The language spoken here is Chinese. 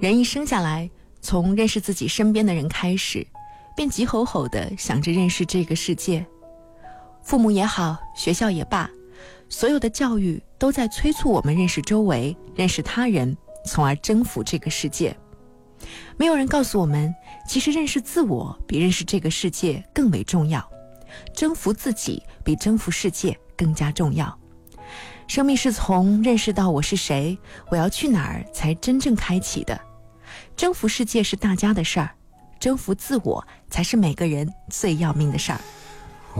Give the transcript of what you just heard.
人一生下来，从认识自己身边的人开始，便急吼吼地想着认识这个世界。父母也好，学校也罢，所有的教育都在催促我们认识周围，认识他人，从而征服这个世界。没有人告诉我们，其实认识自我比认识这个世界更为重要，征服自己比征服世界更加重要。生命是从认识到我是谁，我要去哪儿才真正开启的。征服世界是大家的事儿，征服自我才是每个人最要命的事儿。